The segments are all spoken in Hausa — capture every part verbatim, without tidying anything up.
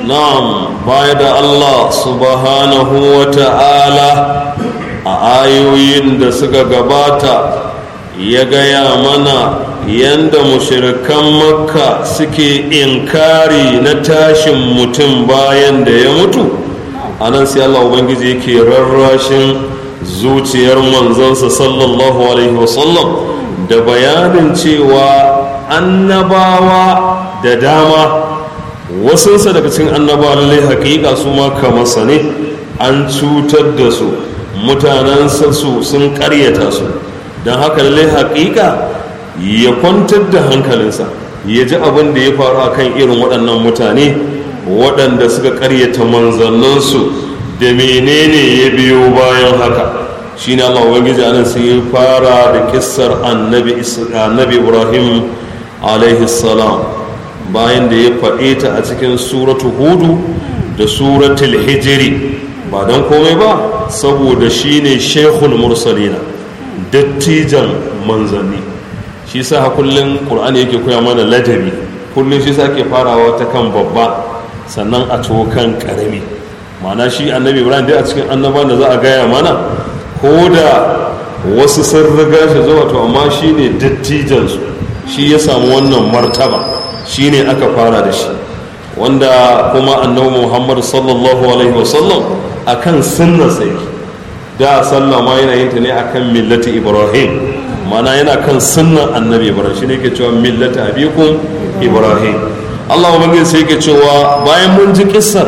na'am baya da Allah subhanahu wa ta'ala a ayoyin da suka gabata ya gaya mana yanda mushrikan makka suke inkari na tashin mutum bayan da ya mutu. A nan sai Allah ubangiji yake rarrashin zuciyar manzansa sallallahu alaihi wasallam da bayanin cewa annabawa da dama, wasunsa daga cikin annabawa lallai hakika su ma kamar sa ne an cutar da su, mutanensa su sun karyata su, don haka lallai hakika ya kwantar da hankalinsa ya ji abin da ya faru a kan irin waɗannan mutane waɗanda suka karyata manzanninsu da menene ya biyo bayan haka. Shi ne Allah ubangiji anan sai ya fara da kissar annabi Ibrahim alaihi salam bayan da ya faɗe ta a cikin suratu hudu da suratul hijiri, ba don komai ba saboda shi ne shekul mursalina, dattijan manzanni. Shi sa kullum ƙur'ani yake koya mana ladabi, kullum shi sa ke farawa ta kan babba sannan a to kan ƙarami. Ma'ana shi annabi Ibrahim dai a cikin annaban da za a gaya mana, ko da wasu sun riga shi zuwa to amma shi ne dattijansu, shi ya samu wannan martaba, shi ne aka fara da shi, wanda kuma annabi Muhammad sallallahu alaihi wasallam akan sunna sai da sallama yana yin ta ne akan millati Ibrahim, mana yana kan sunnan annabi Ibrahim, shi ne ke cewa millati abikum Ibrahim. Allah ubangiji sai ke cewa bayan mun ji kissar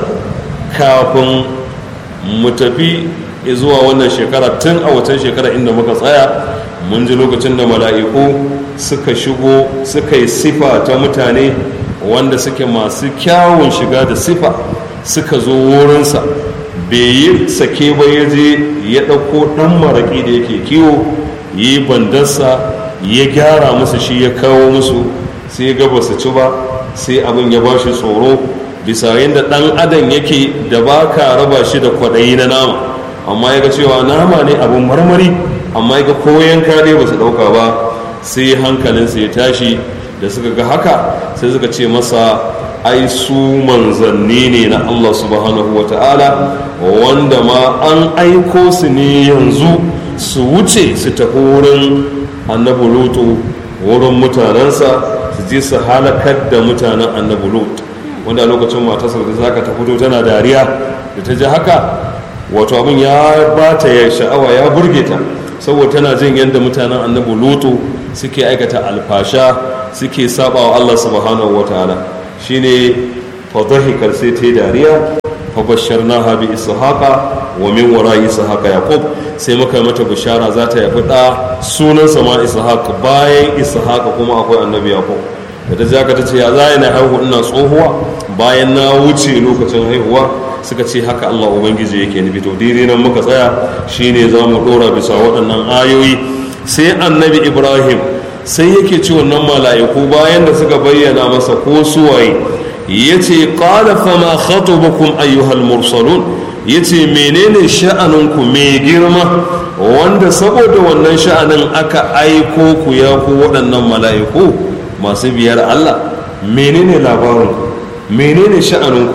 kafin mu tafi zuwa wannan shekara, tun a watan shekara inda muka tsaya mun ji lokacin da mala'iku suka shigo suka yi sifa ta mutane wanda suke masu kyawun shiga da sifa, suka zo wurinsa bai yi sake ba, ya je ya ɗauko ɗan maraƙi da yake kiwo, yi bandarsa ya gyara musu shi ya kawo musu, sai ga ba su ci ba, sai abin ya ba shi tsoro bisa yadda ɗan adam yake da ba ka raba shi da kwaɗayi na nama, amma ya ga cewa nama ne abin marmari, amma ya ga koyon kare ba su ɗauka ba, sai hankalinsa ya tashi. Da suka ga haka sai suka ce masa ai su manzanni ne na Allah subhanahu wa ta'ala, wanda ma an aiko su ne yanzu su wuce su tafi wurin annabi Lutu, wurin mutanensa su je su halakar da mutanen annabi Lutu, wanda a lokacin matarsa da zaka ta fito tana dariya da ta ji haka, wato abin ya bata ya sha'awa, ya burge ta, saboda tana jin yadda mutanen annabi Lutu suke aikata alfasha, suke saba wa Allah subhanahu wa ta'ala. Shine fa dhahikar sai ta dariya, fa basharnaha bi ishaqa wa min wara'i ishaqa yaqub, sai muka mata bishara za ta yafi da sunansa ma ishaq, bayan ishaq kuma akwai annabi yaqub. da ta zaka ta ce ya za na haihu ina tsohuwa bayan na wuce lokacin haihuwa, suka ce haka Allah ubangiji yake nufi. To dire nan muka tsaya, shine za mu dora bisa waɗannan ayoyi. sai annabi Ibrahim sai yake ce wannan mala'iku bayan da suka bayyana masa ko suwaye, yace qala fama khatubukum ayyuhal mursalun, yace menene sha'aninku mai girma wanda saboda wannan sha'anin aka aiko ku ya ku waɗannan mala'iku masu biyar Allah, menene labarinku, menene sha'aninku?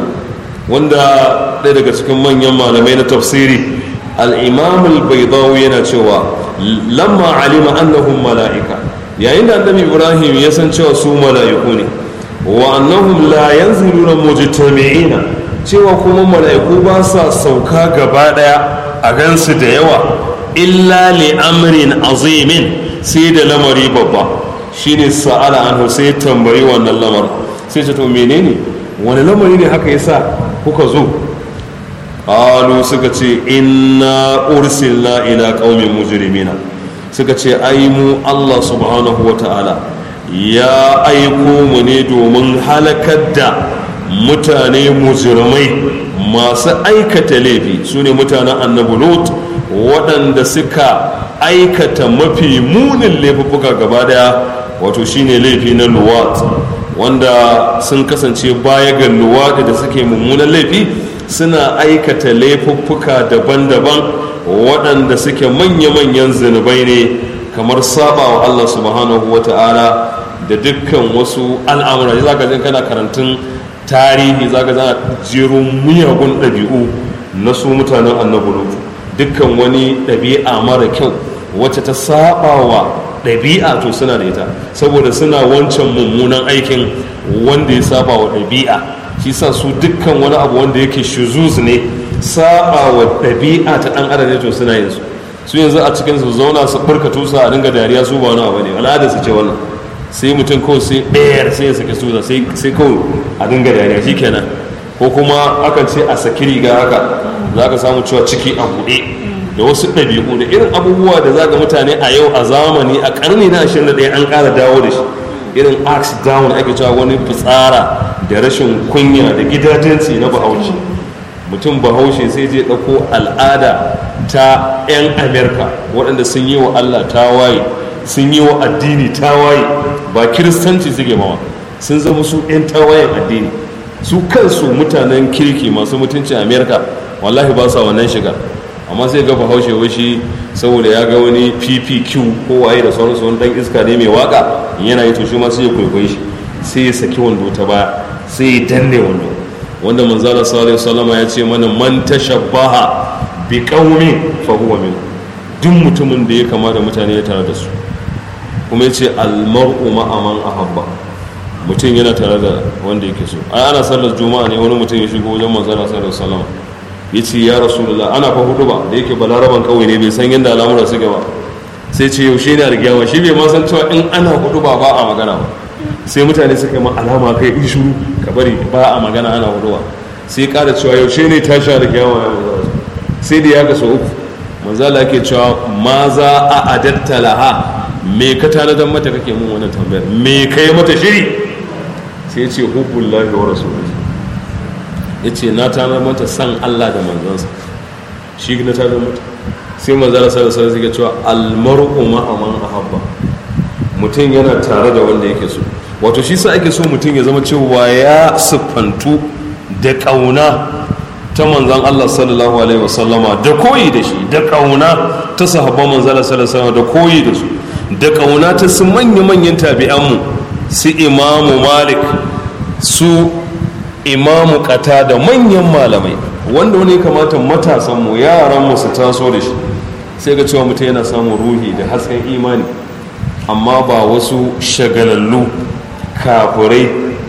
Wanda ɗaya daga cikin manyan malamai na tafsiri al-imam al-baydawi yana cewa lamma alima annahum mala'ika, yayin da annabi Ibrahim ya san cewa su mala'iku ne, wa annahum la yanziluna mujtami'ina, cewa kuma mala'iku ba sa sauka gaba daya a gansu da yawa, illa li amrin azimin, sai da lamari babba. Shine sa'ala anhu, sai tambayi wannan lamar, sai ce to menene wani lamari ne haka yasa kuka zo? qalu, suka ce inna ursilna ila qaumin mujrimina, suka ce ai mu Allah subhanahu wata'ala ya aiko mu ne domin halakar da mutane mujrimai masu aikata laifi, su ne mutanen annabi Lut, waɗanda suka aikata mafi munin laifuffuka gaba daya, wato shine laifi na luwat, wanda sun kasance baya ga luwat da suke mummunan laifi, suna aikata laifuffuka daban-daban waɗanda suke manya-manyan zunubai ne, kamar saba wa Allah subhanahu wata'ala da dukkan wasu al'amura. za ka jin kana karantun tarihi zaka zana jero miyagun ɗabi'u na su mutanen annabi lutu. Dukkan wani ɗabi'a mara kyau wacce ta saba wa ɗabi'a to suna da ita, saboda suna wancan mummunan aikin wanda ya saba wa ɗabi'a. shi sa su dukkan wani abu wanda yake shuzuz ne, saba wa ɗabi'a ta ɗan adam ne, to suna yin su su yanzu a cikin su zauna su barka tusa a dinga dariya su ba wani abu ne, al'ada su ce wannan. sai mutum kawai sai ɗayar sai ya saki tusa sai kawai a dinga dariya shi kenan. ko kuma akan ce a saki riga haka za ka samu cewa ciki a buɗe da wasu ɗabi'u da irin abubuwa da za ga mutane a yau a zamani a ƙarni na ashirin da ɗaya an ƙara dawo da shi, irin axe down ake cewa wani fitsara da rashin kunya da gidajenci na bahaushe. mutum bahaushe sai je ɗauko al'ada ta 'yan amerika waɗanda sun yi wa allah tawaye, sun yi wa addini tawaye, ba kiristanci suke mawa, sun zama su 'yan tawayen addini. su kansu mutanen kirki masu mutunci a amerika wallahi ba sa wannan shiga, amma sai ga bahaushe washi saboda ya ga wani P P Q ko waye da sauransu, wani dan iska ne mai waka yana yi to shi ma sai ya kwaikwayi shi, sai ya saki wando ta baya, sai ya danne wando, wanda manzala sallallahu alaihi wasallam ya ce mana man tashabbaha bi qaumin fa huwa min, duk mutumin da ya kama da mutane ya tare da su. kuma ya ce al mar'u ma'a man ahabba, mutum yana tare da wanda yake so. ai ana sallar juma'a ne wani mutum ya shigo wajen manzala sallallahu alaihi wasallam ya ce ya rasulullah ana fa hudu ba da yake balaraban kawai ne bai san yadda al'amura suke ba, sai ce yaushe ne a rigyawa, shi bai ma san cewa in ana hudu ba ba a magana ba. sai mutane suka yi ma alama kai in shuru ka bari ba a magana ana hudu ba, sai kara cewa yaushe ne tashi a rigyawa ya manzala, sai da ya ga sau uku manzala ke cewa ma za a adatta laha, me ka tanadar mata kake mun wannan tambayar, me kai mata shiri? sai ce hubbullahi wa rasulihi, ya ce na tanar mata san Allah da manzansa, shi na tanar mata. sai manzara sarasar suke cewa almar'u ma'a man ahabba, mutum yana tare da wanda yake so. wato shi sa ake so mutum ya zama cewa ya siffantu da ƙauna ta manzan Allah sallallahu alaihi wasallama, da koyi da shi, da ƙauna ta sahabban manzala sallallahu da koyi da su, da ƙauna ta su manya-manyan tabi'anmu, su imamu malik, su imamu kata da manyan malamai, wanda wani kamata matasanmu yaranmu su taso da shi. sai ga cewa mutum yana samun ruhi da hasken imani, amma ba wasu shagalallu kafurai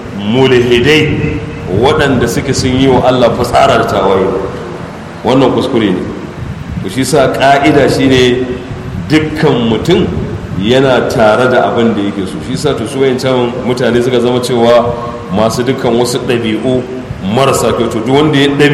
mulhidai waɗanda suke sun yi wa Allah fasara da tawaye. wannan kuskure ne. shi sa ƙa'ida shine dukkan mutum yana tare da abin da yake so. shi sa to su wayancan mutane suka zama cewa masu dukkan wasu ɗabi'u marasa kyau, to duk wanda ya